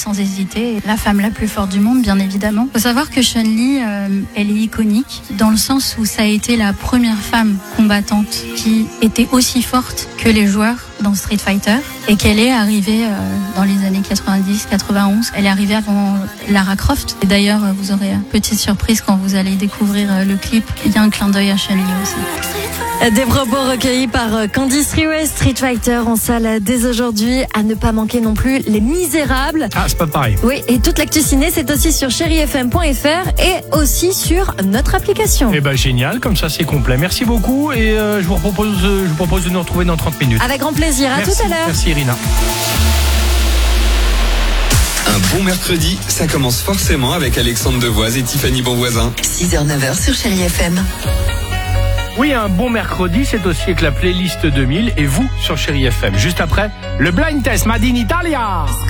sans hésiter. La femme la plus forte du monde, bien évidemment. Faut savoir que Chun-Li, elle est iconique dans le sens où ça a été la première femme combattante qui était aussi forte que les joueurs dans Street Fighter et qu'elle est arrivée dans les années 90-91. Elle est arrivée avant Lara Croft. Et d'ailleurs, vous aurez une petite surprise quand vous allez découvrir le clip. Il y a un clin d'œil à Chun-Li aussi. Des propos recueillis par Candice Riouet, Street Fighter en salle dès aujourd'hui. À ne pas manquer non plus Les Misérables. Ah, c'est pas pareil. Oui, et toute l'actu ciné, c'est aussi sur chérifm.fr et aussi sur notre application. Eh ben génial, comme ça c'est complet. Merci beaucoup et je vous propose de nous retrouver dans 30 minutes. Avec grand plaisir, à Merci, tout à l'heure. Merci Irina. Un bon mercredi, ça commence forcément avec Alexandre Devoise et Tiffany Bonvoisin. 6h-9h sur Chérie FM. Oui, un bon mercredi, c'est aussi avec la playlist 2000 et vous sur Chérie FM. Juste après, le blind test Made in Italia.